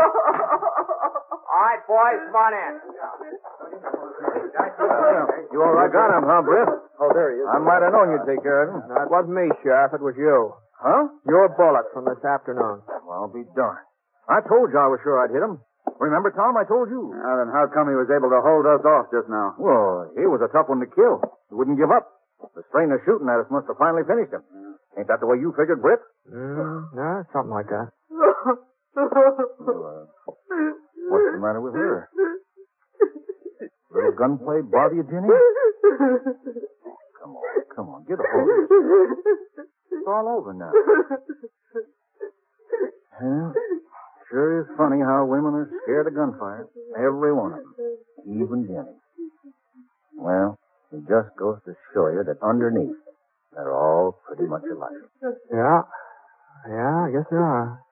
All right, boys, come on in. You all right? Got him, huh, Britt? Oh, there he is. I might have known you'd take care of him. No, it wasn't me, Sheriff. It was you. Huh? Your bullet from this afternoon. Well, I'll be darned. I told you I was sure I'd hit him. Remember, Tom, I told you. Then how come he was able to hold us off just now? Well, he was a tough one to kill. He wouldn't give up. The strain of shooting at us must have finally finished him. Ain't that the way you figured, Britt? No, something like that. Well, what's the matter with her? Little gunplay bother you, Jenny? Come on, get a hold of it. It's all over now. Well, sure is funny how women are scared of gunfire. Every one of them. Even Jenny. Well, it just goes to show you that underneath, they're all pretty much alike. Yeah, I guess they are.